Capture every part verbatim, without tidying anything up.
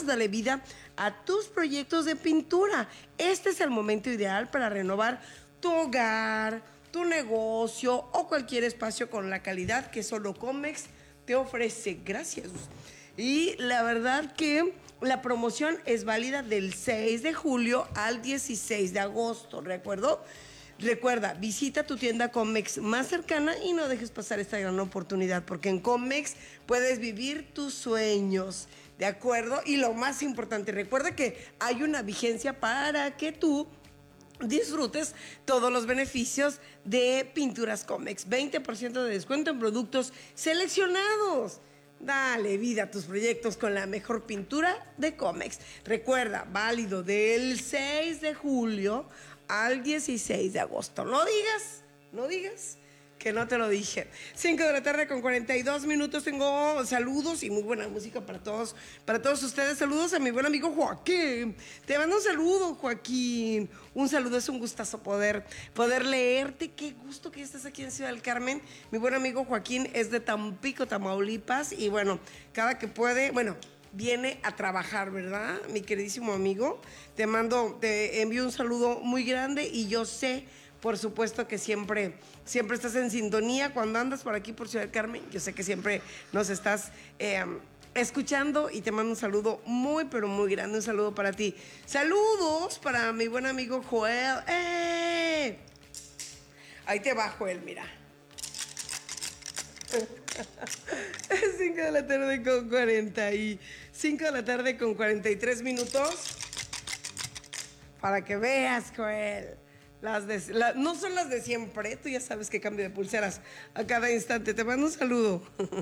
dale vida a tus proyectos de pintura. Este es el momento ideal para renovar tu hogar, tu negocio o cualquier espacio con la calidad que solo Comex te ofrece. Gracias. Y la verdad que la promoción es válida del seis de julio al dieciséis de agosto, ¿recuerdo? Recuerda, visita tu tienda Comex más cercana y no dejes pasar esta gran oportunidad, porque en Comex puedes vivir tus sueños, ¿de acuerdo? Y lo más importante, recuerda que hay una vigencia para que tú disfrutes todos los beneficios de Pinturas Comex. veinte por ciento de descuento en productos seleccionados. Dale vida a tus proyectos con la mejor pintura de Comex. Recuerda, válido del seis de julio al dieciséis de agosto. No digas, no digas que no te lo dije. cinco de la tarde con cuarenta y dos minutos. Tengo saludos y muy buena música para todos, para todos ustedes. Saludos a mi buen amigo Joaquín. Te mando un saludo, Joaquín. Un saludo, es un gustazo poder, poder leerte. Qué gusto que estés aquí en Ciudad del Carmen. Mi buen amigo Joaquín es de Tampico, Tamaulipas. Y bueno, cada que puede, bueno, viene a trabajar, ¿verdad? Mi queridísimo amigo. Te mando, te envío un saludo muy grande y yo sé, por supuesto, que siempre, siempre estás en sintonía cuando andas por aquí por Ciudad del Carmen. Yo sé que siempre nos estás eh, escuchando y te mando un saludo muy, pero muy grande. Un saludo para ti. Saludos para mi buen amigo Joel. ¡Eh! Ahí te va, Joel, mira. cinco de la tarde con cuarenta y cinco de la tarde con cuarenta y tres minutos. Para que veas, Joel. Las de, la, no son las de siempre, tú ya sabes que cambio de pulseras a cada instante. Te mando un saludo.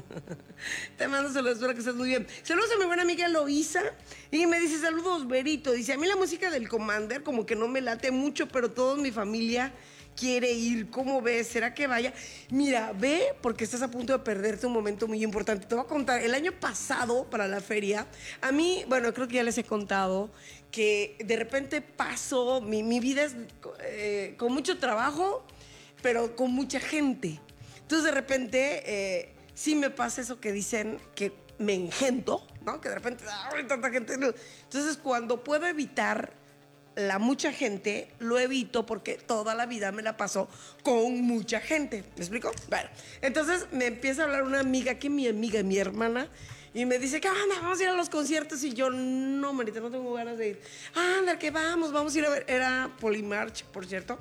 Te mando un saludo, espero que estés muy bien. Saludos a mi buena amiga Loisa. Y me dice, saludos, Berito. Dice, a mí la música del Commander como que no me late mucho, pero toda mi familia quiere ir. ¿Cómo ves? ¿Será que vaya? Mira, ve, porque estás a punto de perderte un momento muy importante. Te voy a contar, el año pasado para la feria, a mí, bueno, creo que ya les he contado que de repente paso, mi, mi vida es eh, con mucho trabajo, pero con mucha gente. Entonces de repente eh, sí me pasa eso que dicen que me engento, ¿no? Que de repente, ¡ay, tanta gente! Entonces cuando puedo evitar la mucha gente, lo evito porque toda la vida me la paso con mucha gente. ¿Me explico? Bueno, entonces me empieza a hablar una amiga, que mi amiga, mi hermana, y me dice, ¿qué onda? Vamos a ir a los conciertos. Y yo, no, manita, no tengo ganas de ir. Anda, que vamos, vamos a ir a ver. Era Polymarch, por cierto.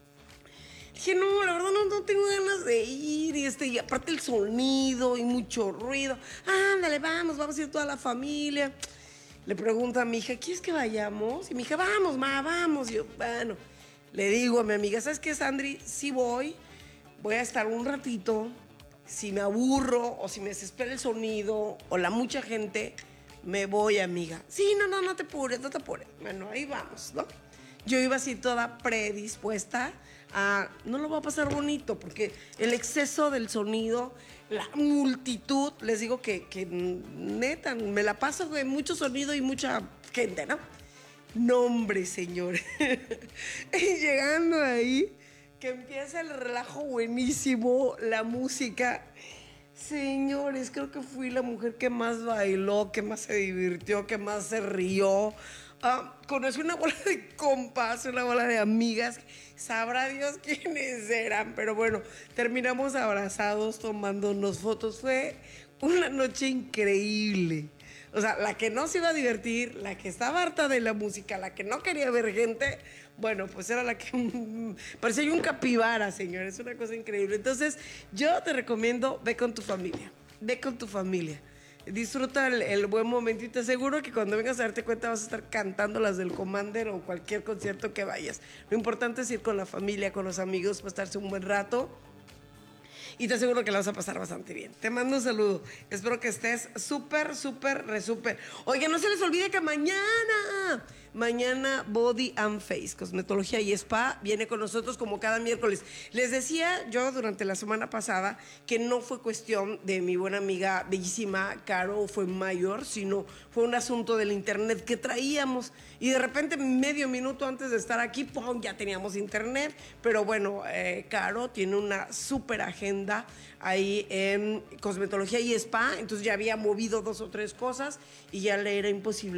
Dije, no, la verdad no, no tengo ganas de ir. Y, este, y aparte el sonido y mucho ruido. Ándale, vamos, vamos a ir toda la familia. Le pregunto a mi hija, ¿quieres que vayamos? Y mi hija, vamos, ma, vamos. Y yo, bueno, le digo a mi amiga, ¿sabes qué, Sandri? Sí voy, voy a estar un ratito. Si me aburro o si me desespera el sonido o la mucha gente, me voy, amiga. Sí, no, no, no te apures, no te apures. Bueno, ahí vamos, ¿no? Yo iba así toda predispuesta a, no lo voy a pasar bonito, porque el exceso del sonido, la multitud, les digo que, que neta, me la paso de mucho sonido y mucha gente, ¿no? No, hombre, señor. Y llegando ahí, que empieza el relajo buenísimo, la música. Señores, creo que fui la mujer que más bailó, que más se divirtió, que más se rió. Uh, conocí una bola de compas, una bola de amigas. Sabrá Dios quiénes eran, pero bueno, terminamos abrazados, tomándonos fotos. Fue una noche increíble. O sea, la que no se iba a divertir, la que estaba harta de la música, la que no quería ver gente, bueno, pues era la que parecía un capibara, señores, es una cosa increíble. Entonces, yo te recomiendo, ve con tu familia, ve con tu familia. Disfruta el, el buen momento y te aseguro que cuando vengas a darte cuenta vas a estar cantando las del Commander o cualquier concierto que vayas. Lo importante es ir con la familia, con los amigos, pasarse un buen rato. Y te aseguro que la vas a pasar bastante bien. Te mando un saludo. Espero que estés súper, súper, re súper. Oye, no se les olvide que mañana, mañana Body and Face, Cosmetología y Spa, viene con nosotros como cada miércoles. Les decía yo durante la semana pasada que no fue cuestión de mi buena amiga bellísima Caro, fue mayor, sino fue un asunto del internet que traíamos. Y de repente, medio minuto antes de estar aquí, ¡pum!, ya teníamos internet. Pero bueno, eh, Caro tiene una súper agenda ahí en Cosmetología y Spa, entonces ya había movido dos o tres cosas y ya le era imposible